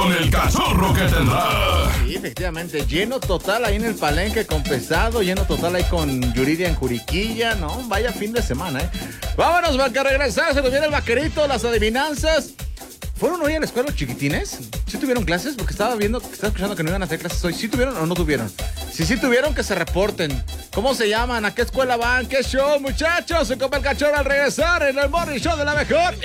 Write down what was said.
Con el cachorro que tendrá. Sí, efectivamente, lleno total ahí en el Palenque con Pesado, lleno total ahí con Yuridia en Juriquilla, ¿no? Vaya fin de semana, ¿eh? Vámonos, va a regresar, se nos viene el vaquerito, las adivinanzas. ¿Fueron hoy a la escuela los chiquitines? ¿Sí tuvieron clases? Porque estaba escuchando que no iban a hacer clases hoy. ¿Sí tuvieron o no tuvieron? Si sí tuvieron, que se reporten. ¿Cómo se llaman? ¿A qué escuela van? ¿Qué show, muchachos? Se come el cachorro al regresar en el Morning Show de la mejor.